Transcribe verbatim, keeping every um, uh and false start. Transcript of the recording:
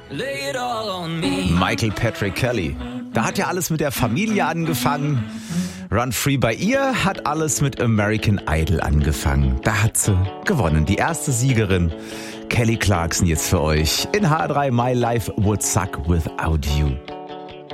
Michael Patrick Kelly. Da hat ja alles mit der Familie angefangen. Run Free bei ihr hat alles mit American Idol angefangen. Da hat sie gewonnen, die erste Siegerin. Kelly Clarkson jetzt für euch in H drei My Life Would Suck Without You.